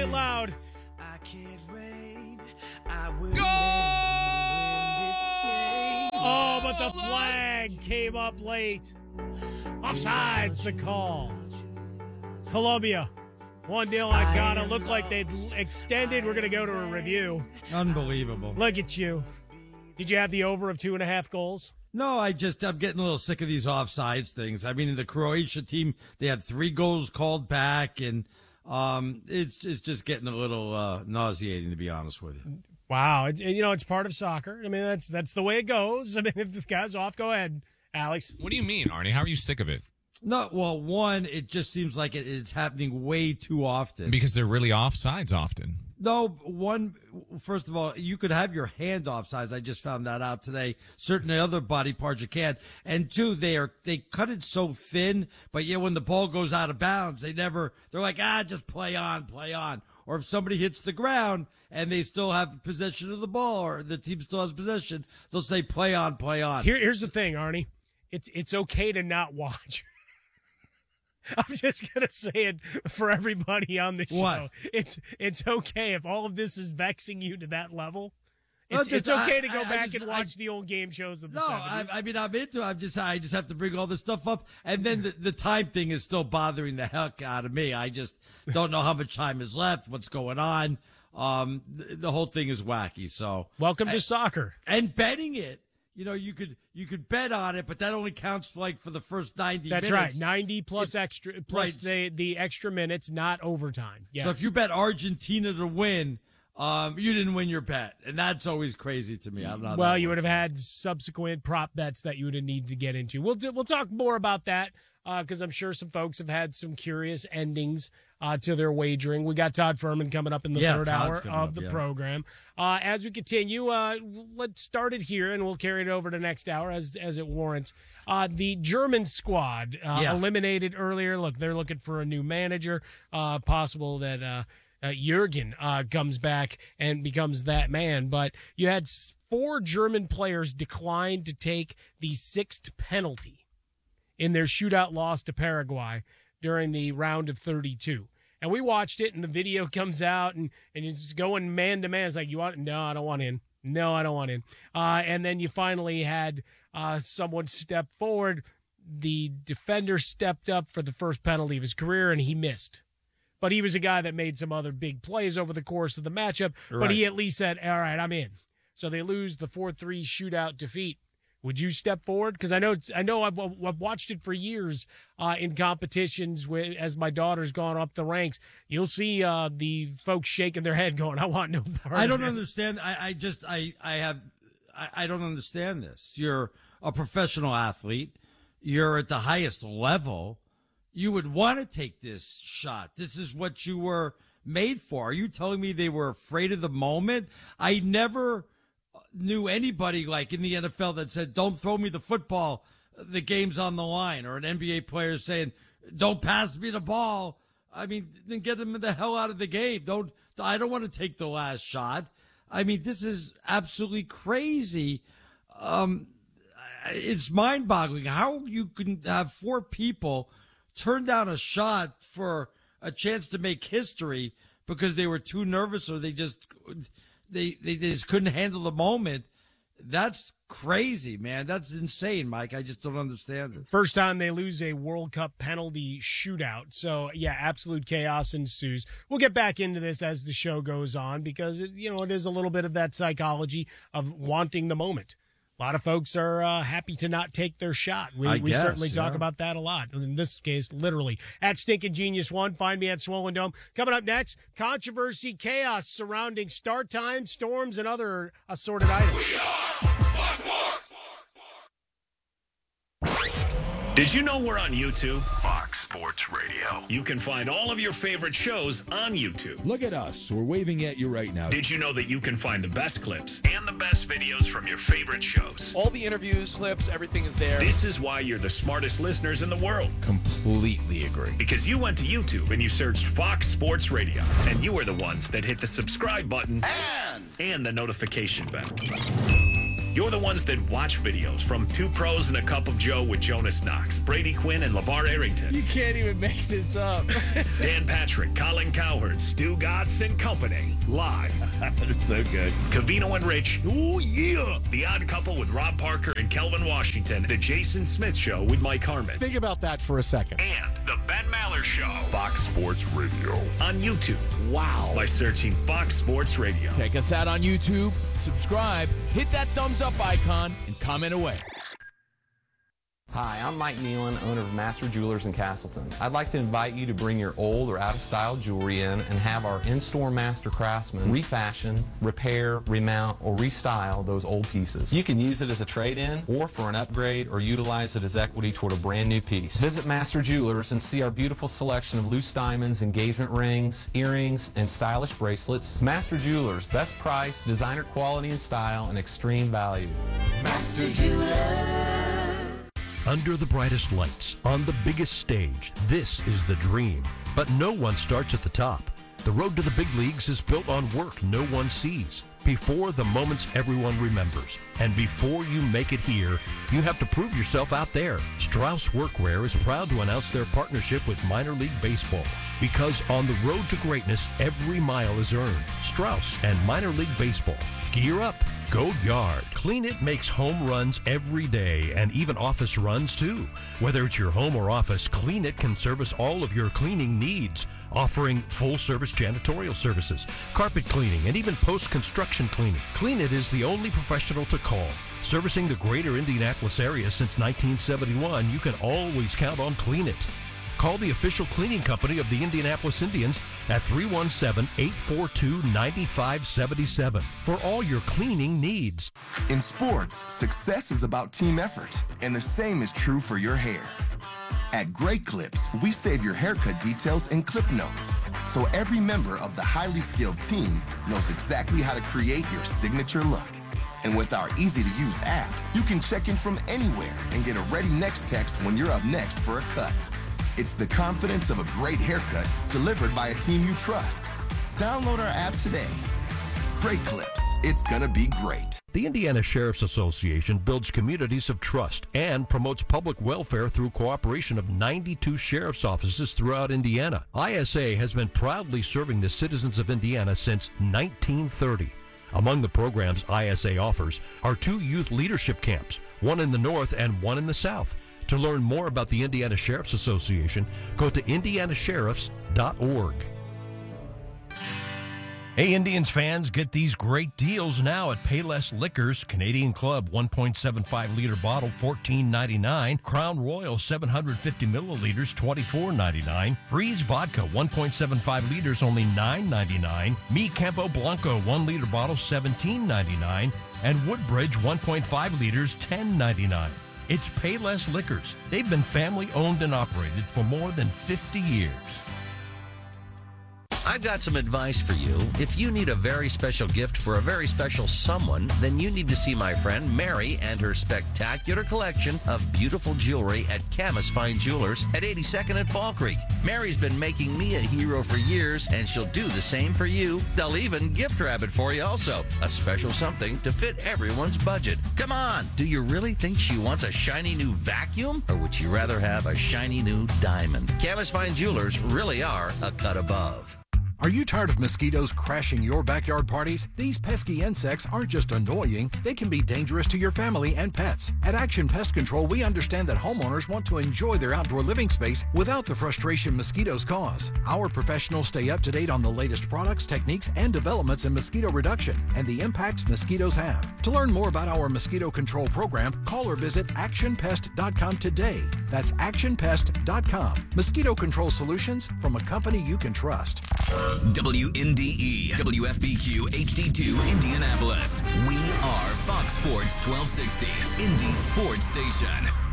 it loud. I can't rain. I will Go! never win this game. Oh, but the flag came up late. Offside's the call. Colombia, 1-0 on Ghana. Looked like they'd extended. We're going to go to a review. Unbelievable. Look at you. Did you have the over of 2.5 goals? No, I'm getting a little sick of these offsides things. I mean, in the Croatia team, they had 3 goals called back, and it's just getting a little nauseating, to be honest with you. Wow. It's part of soccer. I mean, that's the way it goes. I mean, if the guy's off, go ahead, Alex. What do you mean, Arnie? How are you sick of it? No, well, one, it just seems like it's happening way too often. Because they're really offsides often. No, one, first of all, you could have your hand offsides. I just found that out today. Certain other body parts you can. And two, they cut it so thin, but yeah, when the ball goes out of bounds, they're like, just play on. Or if somebody hits the ground and they still have possession of the ball, or the team still has possession, they'll say play on. Here's the thing, Arnie. It's okay to not watch. I'm just going to say it for everybody on the show. What? It's okay if all of this is vexing you to that level. It's okay to go back and watch the old game shows of the 70s. I mean, I'm into it. I just have to bring all this stuff up. And then the time thing is still bothering the heck out of me. I just don't know how much time is left, what's going on. The whole thing is wacky. So welcome to soccer. And betting it. You could bet on it, but that only counts for the first 90 minutes. That's right. 90 plus extra, plus right. the extra minutes, not overtime. Yes. So if you bet Argentina to win, you didn't win your bet. And that's always crazy to me. I don't know. Well, you would have had subsequent prop bets that you would have needed to get into. We'll talk more about that. Because I'm sure some folks have had some curious endings to their wagering. We got Todd Furman coming up in the third hour of the program. As we continue, let's start it here, and we'll carry it over to next hour as it warrants. The German squad eliminated earlier. Look, they're looking for a new manager. Possible that Jurgen comes back and becomes that man. But you had 4 German players decline to take the 6th penalty in their shootout loss to Paraguay during the round of 32. And we watched it, and the video comes out, and it's just going man to man. It's like, no, I don't want in. No, I don't want in. And then you finally had someone step forward. The defender stepped up for the first penalty of his career, and he missed. But he was a guy that made some other big plays over the course of the matchup, right. But he at least said, all right, I'm in. So they lose the 4-3 shootout defeat. Would you step forward? Because I know I've watched it for years in competitions as my daughter's gone up the ranks. You'll see the folks shaking their head, going, "I want no part." I don't understand. I don't understand this. You're a professional athlete. You're at the highest level. You would want to take this shot. This is what you were made for. Are you telling me they were afraid of the moment? I never knew anybody like in the NFL that said, "Don't throw me the football, the game's on the line," or an NBA player saying, "Don't pass me the ball." I mean, then get them the hell out of the game. I don't want to take the last shot. I mean, this is absolutely crazy. It's mind boggling how you can have 4 people turn down a shot for a chance to make history because they were too nervous, or they just couldn't handle the moment. That's crazy, man. That's insane, Mike. I just don't understand it. First time they lose a World Cup penalty shootout. So, yeah, absolute chaos ensues. We'll get back into this as the show goes on because, it is a little bit of that psychology of wanting the moment. A lot of folks are happy to not take their shot. We certainly talk about that a lot. In this case, literally. At Stinkin' Genius 1, find me at Swollen Dome. Coming up next, controversy, chaos surrounding start time, storms, and other assorted items. We are Fox. Did you know we're on YouTube? Fox Sports Radio. You can find all of your favorite shows on YouTube. Look at us. We're waving at you right now. Did you know that you can find the best clips and the best videos from your favorite shows? All the interviews, clips, everything is there. This is why you're the smartest listeners in the world. Completely agree. Because you went to YouTube and you searched Fox Sports Radio, and you were the ones that hit the subscribe button and the notification bell. You're the ones that watch videos from Two Pros and a Cup of Joe with Jonas Knox, Brady Quinn, and LeVar Arrington. You can't even make this up. Dan Patrick, Colin Cowherd, Stu Gatz, and company. Live. It's so good. Cavino and Rich. Oh, yeah. The Odd Couple with Rob Parker and Kelvin Washington. The Jason Smith Show with Mike Harmon. Think about that for a second. And The Ben Maller Show. Fox Sports Radio. On YouTube. Wow. By searching Fox Sports Radio. Check us out on YouTube, subscribe, hit that thumbs up icon, and comment away. Hi, I'm Mike Nealon, owner of Master Jewelers in Castleton. I'd like to invite you to bring your old or out-of-style jewelry in and have our in-store master craftsmen refashion, repair, remount, or restyle those old pieces. You can use it as a trade-in or for an upgrade or utilize it as equity toward a brand new piece. Visit Master Jewelers and see our beautiful selection of loose diamonds, engagement rings, earrings, and stylish bracelets. Master Jewelers, best price, designer quality and style, and extreme value. Master Jewelers. Under the brightest lights, on the biggest stage, this is the dream. But no one starts at the top. The road to the big leagues is built on work no one sees, before the moments everyone remembers. And before you make it here, you have to prove yourself out there. Strauss Workwear is proud to announce their partnership with Minor League Baseball. Because on the road to greatness, every mile is earned. Strauss and Minor League Baseball. Gear up. Go Yard. Clean It makes home runs every day and even office runs too. Whether it's your home or office, Clean It can service all of your cleaning needs, offering full-service janitorial services, carpet cleaning, and even post-construction cleaning. Clean It is the only professional to call. Servicing the greater Indianapolis area since 1971, you can always count on Clean It. Call the official cleaning company of the Indianapolis Indians at 317-842-9577 for all your cleaning needs. In sports, success is about team effort, and the same is true for your hair. At Great Clips, we save your haircut details in clip notes, so every member of the highly skilled team knows exactly how to create your signature look. And with our easy-to-use app, you can check in from anywhere and get a ready next text when you're up next for a cut. It's the confidence of a great haircut delivered by a team you trust. Download our app today. Great Clips. It's gonna be great. The Indiana Sheriff's Association builds communities of trust and promotes public welfare through cooperation of 92 sheriff's offices throughout Indiana. ISA has been proudly serving the citizens of Indiana since 1930. Among the programs ISA offers are 2 youth leadership camps, one in the north and one in the south. To learn more about the Indiana Sheriff's Association, go to indianasheriffs.org. Hey, Indians fans, get these great deals now at Payless Liquors. Canadian Club 1.75-liter bottle, $14.99. Crown Royal 750 milliliters, $24.99. Freeze Vodka 1.75 liters, only $9.99. Mi Campo Blanco 1-liter bottle, $17.99. And Woodbridge 1.5 liters, $10.99. It's Payless Liquors. They've been family-owned and operated for more than 50 years. I've got some advice for you. If you need a very special gift for a very special someone, then you need to see my friend Mary and her spectacular collection of beautiful jewelry at Camus Fine Jewelers at 82nd and Fall Creek. Mary's been making me a hero for years, and she'll do the same for you. They'll even gift wrap it for you also. A special something to fit everyone's budget. Come on, do you really think she wants a shiny new vacuum? Or would you rather have a shiny new diamond? Camus Fine Jewelers really are a cut above. Are you tired of mosquitoes crashing your backyard parties? These pesky insects aren't just annoying, they can be dangerous to your family and pets. At Action Pest Control, we understand that homeowners want to enjoy their outdoor living space without the frustration mosquitoes cause. Our professionals stay up to date on the latest products, techniques, and developments in mosquito reduction and the impacts mosquitoes have. To learn more about our mosquito control program, call or visit actionpest.com today. That's actionpest.com. Mosquito control solutions from a company you can trust. WNDE, WFBQ, HD2, Indianapolis. We are Fox Sports 1260, Indy Sports Station.